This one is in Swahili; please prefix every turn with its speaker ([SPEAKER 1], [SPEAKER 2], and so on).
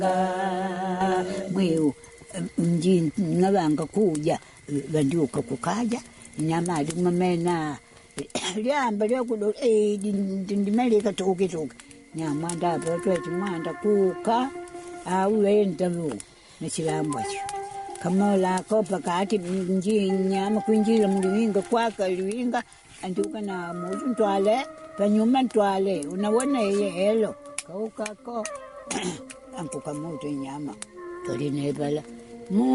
[SPEAKER 1] Mweu mjini nabanga kuja banduka kukaja nyama alimamena lyamba lyakudo ndimeleka toke nyama ndapa twati mwanda kuka au wenda vu nechilamba cho kamola kopa kati nyama kwinjila mliwinga kwaka liwinga anduka na mutu ntwale panyuma ntwale unawona helo kauka ko ankuka mutu nyama tolinebala